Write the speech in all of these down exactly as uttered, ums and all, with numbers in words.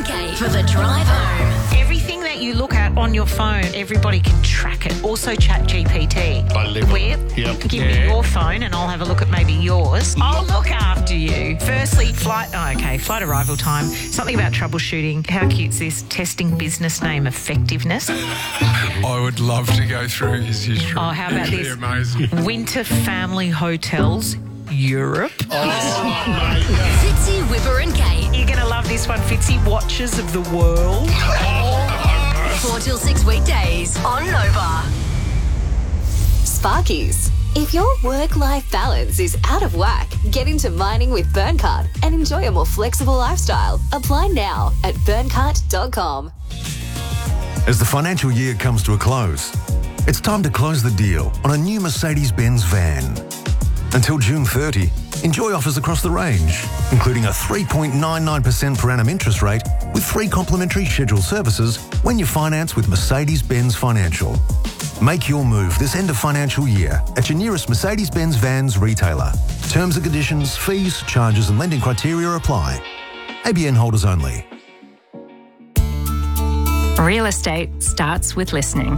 and Kate for the drive home. Everything that you look at on your phone, everybody can track it. Also Chat G P T. I live Where? it. Yep. Give Yeah. me your phone and I'll have a look at maybe yours. I'll look after you. Firstly, flight, oh, okay, flight arrival time. Something about troubleshooting. How cute's this? Testing business name effectiveness. I would love to go through his history. Oh, how about It'd be this? amazing. Winter family hotels, Europe. Fitzy, Whipper and Kate. You're going to love this one, Fitzy. Watches of the world. four till six weekdays on Nova. Sparkies. If your work-life balance is out of whack, get into mining with Burncart and enjoy a more flexible lifestyle. Apply now at burncart dot com. As the financial year comes to a close, it's time to close the deal on a new Mercedes-Benz van. Until June thirtieth, enjoy offers across the range, including a three point nine nine percent per annum interest rate with free complimentary scheduled services when you finance with Mercedes-Benz Financial. Make your move this end of financial year at your nearest Mercedes-Benz Vans retailer. Terms and conditions, fees, charges and lending criteria apply. A B N holders only. Real estate starts with listening.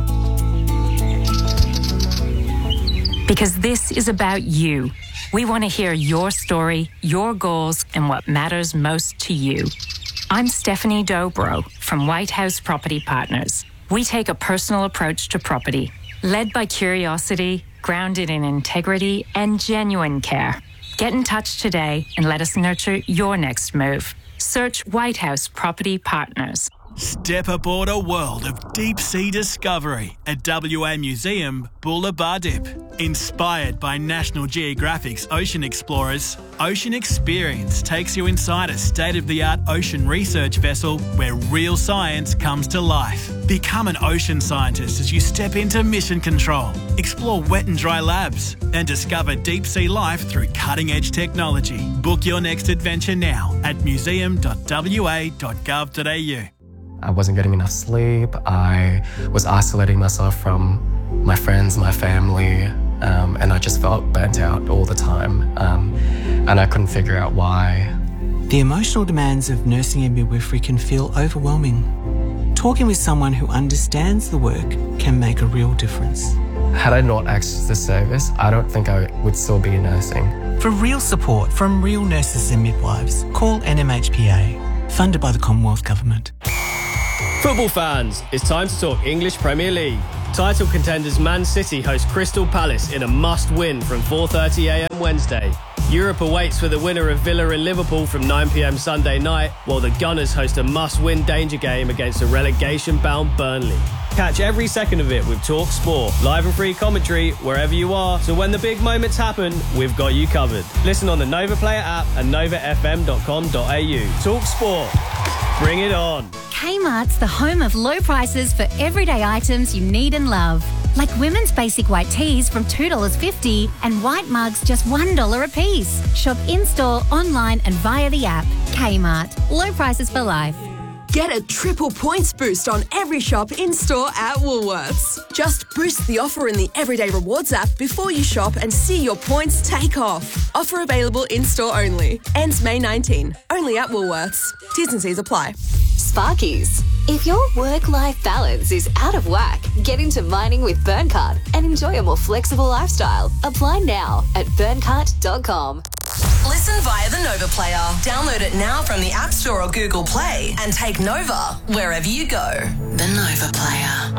Because this is about you. We want to hear your story, your goals, and what matters most to you. I'm Stephanie Dobro from White House Property Partners. We take a personal approach to property, led by curiosity, grounded in integrity, and genuine care. Get in touch today and let us nurture your next move. Search White House Property Partners. Step aboard a world of deep-sea discovery at W A Museum Bulla Dip. Inspired by National Geographic's Ocean Explorers, Ocean Experience takes you inside a state-of-the-art ocean research vessel where real science comes to life. Become an ocean scientist as you step into mission control, explore wet and dry labs, and discover deep-sea life through cutting-edge technology. Book your next adventure now at museum dot w a dot gov dot a u. I wasn't getting enough sleep. I was isolating myself from my friends, my family, um, and I just felt burnt out all the time. Um, and I couldn't figure out why. The emotional demands of nursing and midwifery can feel overwhelming. Talking with someone who understands the work can make a real difference. Had I not accessed this service, I don't think I would still be nursing. For real support from real nurses and midwives, call N M H P A, funded by the Commonwealth Government. Football fans, it's time to talk English Premier League. Title contenders Man City host Crystal Palace in a must-win from four thirty a m Wednesday. Europe awaits for the winner of Villa and Liverpool from nine p m Sunday night, while the Gunners host a must-win danger game against a relegation-bound Burnley. Catch every second of it with Talk Sport, live and free commentary wherever you are, so when the big moments happen, we've got you covered. Listen on the Nova Player app and nova f m dot com dot a u. Talk Sport. Bring it on. Kmart's the home of low prices for everyday items you need and love. Like women's basic white tees from two dollars fifty and white mugs just one dollar a piece. Shop in-store, online and via the app. Kmart. Low prices for life. Get a triple points boost on every shop in-store at Woolworths. Just boost the offer in the Everyday Rewards app before you shop and see your points take off. Offer available in-store only. Ends May nineteenth. Only at Woolworths. T's and C's apply. Sparkies. If your work-life balance is out of whack, get into mining with Burncart and enjoy a more flexible lifestyle. Apply now at burncart dot com. Listen via the Nova Player. Download it now from the App Store or Google Play and take Nova wherever you go. The Nova Player.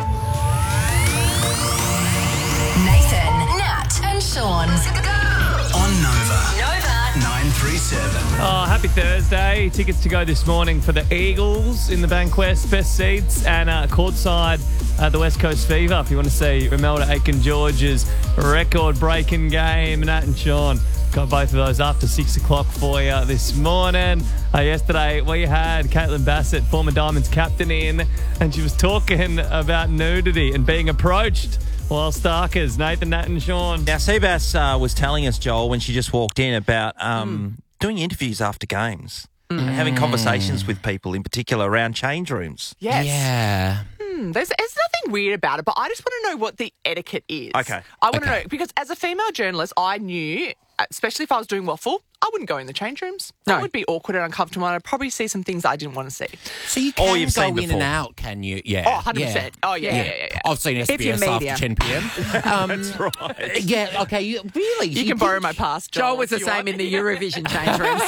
Nathan, Nat and Sean. On Nova. Nova. nine three seven. Oh, happy Thursday. Tickets to go this morning for the Eagles in the Banquest, best seats, and uh, courtside at the West Coast Fever. If you want to see Romelda Aiken-George's record-breaking game, Nat and Sean got both of those after six o'clock for you this morning. Uh, yesterday, we had Caitlin Bassett, former Diamonds captain, in, and she was talking about nudity and being approached while Starkers. Nathan, Nat and Sean. Now, Seabass uh, was telling us, Joel, when she just walked in about um, mm. doing interviews after games mm. and having conversations with people, in particular around change rooms. Yes. Yeah. Hmm, there's, there's nothing weird about it, but I just want to know what the etiquette is. Okay. I want okay. to know, because as a female journalist, I knew, especially if I was doing waffle, I wouldn't go in the change rooms. That would be awkward and uncomfortable. And I'd probably see some things I didn't want to see. So you Or can you've go seen in before. and out, can you? Yeah. Oh, one hundred percent. Oh, yeah, yeah, yeah, yeah. I've seen S If B you're S media. after ten p.m. Um, That's right. Yeah, okay. You, really? You can borrow my pass, Joel. Joel was the if you same want. in the Eurovision change rooms.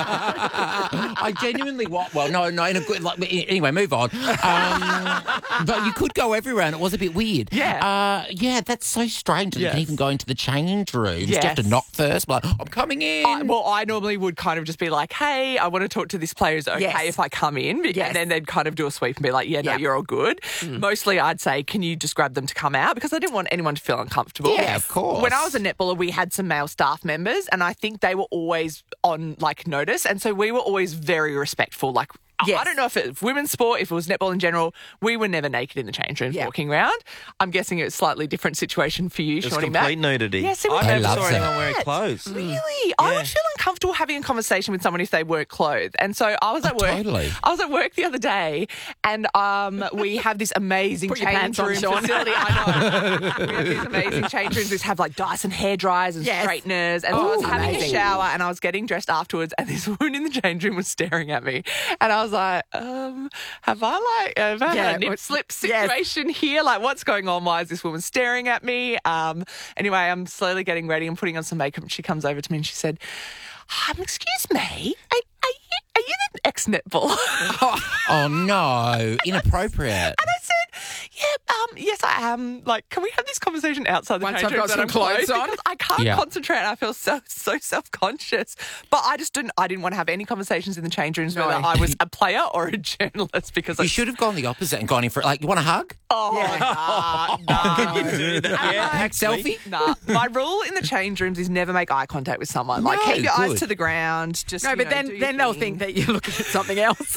I genuinely want. Well, no, no. In a good, like, anyway, move on. Um, but you could go everywhere, and it was a bit weird. Yeah. Uh, yeah, that's so strange. That You Yes. can even go into the change rooms. Do you have to Yes. knock first? Like, I'm coming in. I, well, I normally would kind of just be like, hey, I want to talk to this player. Is it okay Yes. if I come in? Be- Yes. And then they'd kind of do a sweep and be like, yeah, no, Yeah. you're all good. Mm. Mostly I'd say, can you just grab them to come out? Because I didn't want anyone to feel uncomfortable. Yeah, of course. When I was a netballer, we had some male staff members and I think they were always on like notice. And so we were always very respectful. Like, Yes. I don't know if it's women's sport, if it was netball in general, we were never naked in the change rooms Yeah. walking around. I'm guessing it's a slightly different situation for you, It's Shawnee complete Mac. nudity. Yes, it was. I never love saw that. anyone wearing clothes. Really? I would feel uncomfortable having a conversation with someone if they weren't clothed. And so I was at work. totally. I was at work the other day and um, we have this amazing Put your change pants on, room Sean. facility. I know. We have these amazing change rooms. We have like Dyson hair dryers and Yes. straighteners. And so I was Ooh, having amazing. a shower and I was getting dressed afterwards and this woman in the change room was staring at me. And I was like, um, have I like have I Yeah, had a nip what- slip yes. situation here? Like what's going on? Why is this woman staring at me? Um, anyway, I'm slowly getting ready and putting on some makeup. She comes over to me and she said, um, excuse me, are, are you are you the ex-netball? Oh no, inappropriate. And I said, yeah, um, yes, I am. Like, can we have this conversation outside the Once change I've room got that some I'm clothes clothed? on? Because I can't Yeah. concentrate and I feel so so self-conscious. But I just didn't I didn't want to have any conversations in the change rooms No. whether I was a player or a journalist because I You should have gone the opposite and gone in for like, you want a hug? Oh, nah, nah. You do that. Yeah, Selfie? Nah, my rule in the change rooms is never make eye contact with someone. Like, No, keep your eyes good. to the ground. Just No, you but know, then do your then they'll thing. think that you're looking at something else.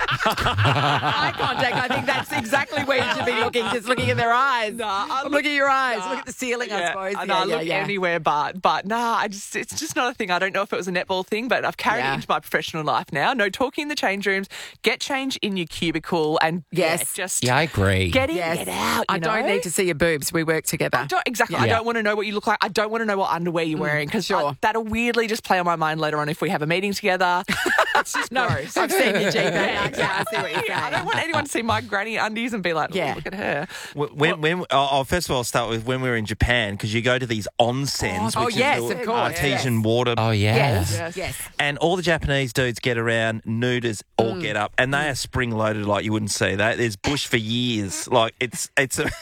Eye contact. I think that's exactly where you should be looking. Just looking in their eyes. Nah, I look at your eyes. nah. Look at the ceiling. I Yeah, suppose. and Yeah, I yeah, look yeah. anywhere but but nah, I just it's just not a thing. I don't know if it was a netball thing, but I've carried Yeah. it into my professional life now. No talking in the change rooms. Get change in your cubicle and Yes. yeah, just Yeah, I agree. get in, Yes. get out. I you don't know? need to see your boobs. We work together. I don't, exactly. I Yeah. don't want to know what you look like. I don't want to know what underwear you're wearing because sure. that'll weirdly just play on my mind later on if we have a meeting together. It's just No, gross. I've seen your G P. Yeah, Yeah, I see what you're saying. I don't want anyone to see my granny undies and be like, oh, Yeah. look at her. When, when, oh, oh, first of all, I'll start with when we were in Japan because you go to these onsens, Oh, which yes, is the of course, artesian yes. water. Oh yeah. Yes. Yes. Yes. And all the Japanese dudes get around nude as all Mm. get up, and they are spring loaded like you wouldn't see. That there's bush for years. Like it's it's a,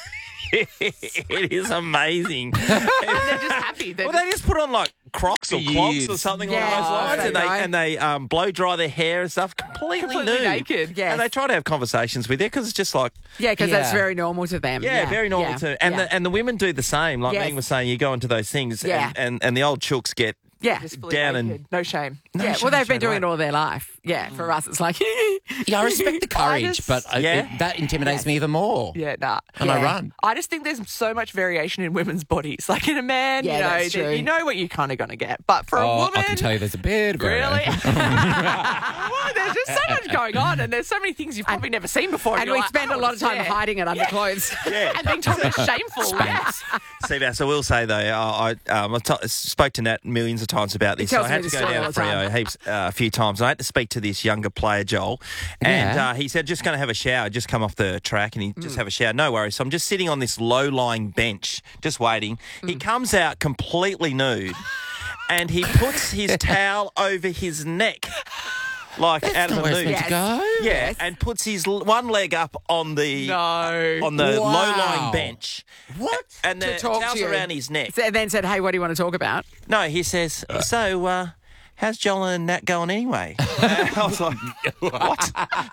it is amazing. They're just happy. They're Well, they just put on like Crocs or clogs or Years. something Yeah, along those lines, they and they know. and they um, blow dry their hair and stuff, completely, Completely nude, naked, yes. And they try to have conversations with you because it's just like Yeah, because that's Yeah. very normal to them. yeah, very normal yeah, too. And yeah. the and the women do the same. Like Yes. Ming was saying, you go into those things, Yeah. and, and and the old chooks get yeah. just fully down naked. and no shame. Yeah, shame well, they've been straight doing away. it all their life. Yeah, for us, it's like, Yeah, I respect the courage, just- but I, Yeah. it- that intimidates me even more. Yeah, nah. And I Yeah. run. I just think there's so much variation in women's bodies. Like in a man, Yeah, you know, that's that true. you know what you're kind of going to get. But for a Oh, woman, I can tell you there's a bit of really, variation. well, there's just so much going on, and there's so many things you've probably never seen before. and you're we like, spend oh, a lot of time yeah. hiding it under clothes. yeah. and being told it's shameful. Yeah. Seabass, I will say though, I, I, um, I t- spoke to Nat millions of times about this. He So tells I had me to the go story down all to the time. Freo heaps uh, a few times. I had to speak to this younger player, Joel, and Yeah. uh, he said just going to have a shower, just come off the track, and he Mm. just have a shower. No worries. So I'm just sitting on this low-lying bench, just waiting. He Mm. comes out completely nude, and he puts his towel over his neck. Like That's out of not the where it's nude. meant to go. Yeah, Yes. and puts his l- one leg up on the No. on the Wow. low-lying bench. What? And the To talk towel's to you. around his neck. So, and then said, hey, what do you want to talk about? No, he says, so, uh, how's Joel and Nat going anyway? And I was like, what?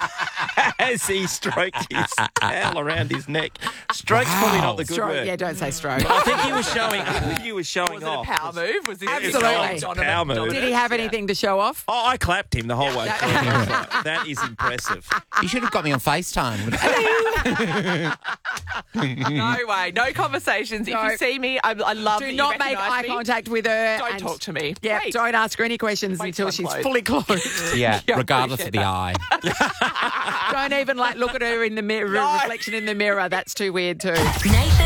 As he stroked his towel around his neck. Stroke's probably not the good Stroke. word. Yeah, don't say stroke. I think he was showing. I think he was showing Was it a off. power move? Was it Absolutely. It's a power move. Did he have anything to show off? Oh, I clapped him the whole way through. I was like, that is impressive. You should have got me on FaceTime. No way. No conversations. No. If you see me, I, I love that Do you not make recognise eye me. contact with her. Don't and- talk to me. Yeah, Wait. don't ask her any questions Wait until till I'm she's clothed. fully clothed. Yeah, Yeah, I regardless of appreciate the eye. Don't even like look at her in the mirror, No. reflection in the mirror. That's too weird too. Nathan